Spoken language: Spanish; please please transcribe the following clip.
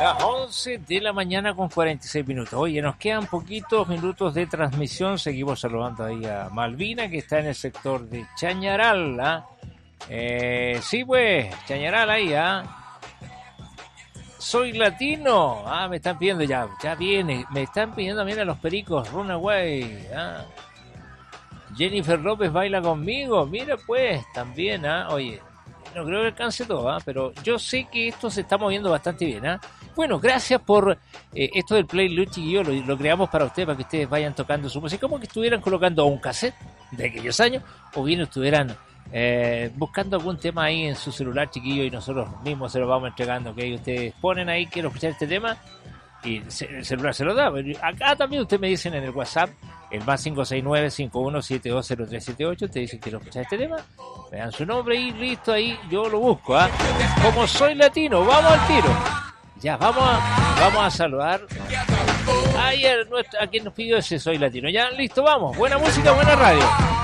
Las 11 de la mañana con 46 minutos. Oye, nos quedan poquitos minutos de transmisión. Seguimos saludando ahí a Malvina, que está en el sector de Chañaral. ¿Ah? Sí, pues, Chañaral ahí, ¿ah? Soy latino. Ah, me están pidiendo ya viene. Me están pidiendo también a los pericos Runaway. ¿Ah? Jennifer López baila conmigo. Mira, pues, también, ¿ah? Oye, no creo que alcance todo, ¿ah? Pero yo sé que esto se está moviendo bastante bien, ¿ah? Bueno, gracias por esto del playlist, chiquillo, lo creamos para ustedes, para que ustedes vayan tocando su música, como que estuvieran colocando un cassette de aquellos años, o bien estuvieran buscando algún tema ahí en su celular, chiquillo, y nosotros mismos se lo vamos entregando, que ustedes ponen ahí, quiero escuchar este tema, y el celular se lo da. Acá también ustedes me dicen en el WhatsApp, el más 569-51720378, te dicen quiero escuchar este tema, me dan su nombre y listo, ahí yo lo busco, ¿ah? Como soy latino, vamos al tiro. Ya, vamos a saludar a quien nos pidió ese Soy Latino. Ya, listo, vamos. Buena música, buena radio.